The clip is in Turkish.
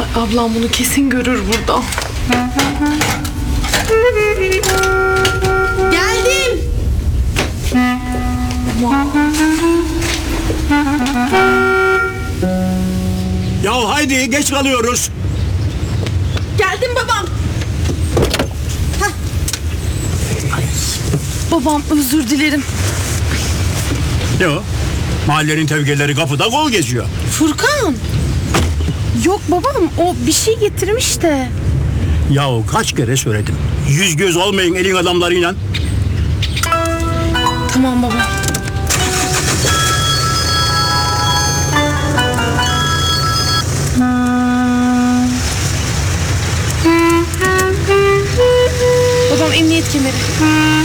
Ablam bunu kesin görür burada. Geldim. Ya haydi geç kalıyoruz. Geldim babam. Babam özür dilerim. Ne o? Mahallenin tevkeleri kapıda kol geziyor. Furkan. Yok babam, o bir şey getirmiş de. Yahu kaç kere söyledim. Yüz göz olmayın elin adamlarıyla.